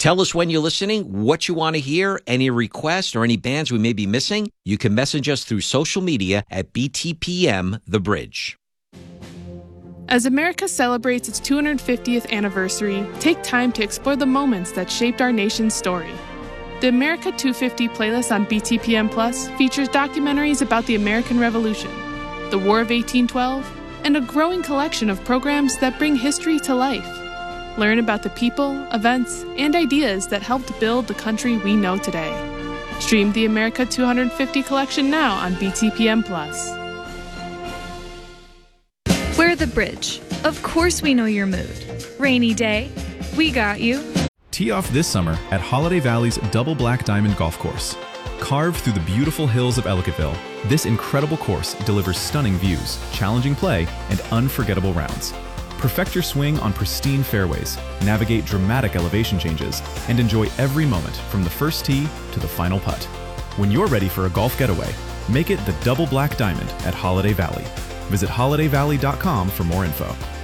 Tell us when you're listening, what you want to hear, any requests, or any bands we may be missing. You can message us through social media at BTPM The Bridge. As America celebrates its 250th anniversary, take time to explore the moments that shaped our nation's story. The America 250 playlist on BTPM Plus features documentaries about the American Revolution, the War of 1812, and a growing collection of programs that bring history to life. Learn about the people, events, and ideas that helped build the country we know today. Stream the America 250 collection now on BTPM Plus. We're The Bridge. Of course we know your mood. Rainy day, we got you. Tee off this summer at Holiday Valley's Double Black Diamond Golf Course. Carved through the beautiful hills of Ellicottville, this incredible course delivers stunning views, challenging play, and unforgettable rounds. Perfect your swing on pristine fairways, navigate dramatic elevation changes, and enjoy every moment from the first tee to the final putt. When you're ready for a golf getaway, make it the Double Black Diamond at Holiday Valley. Visit holidayvalley.com for more info.